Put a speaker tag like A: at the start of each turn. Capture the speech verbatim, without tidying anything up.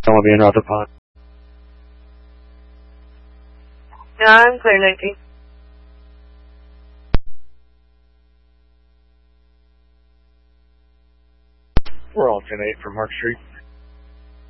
A: Don't want to be in Rutherford.
B: No, I'm clear, nineteen.
A: We're on ten eight from Mark Street.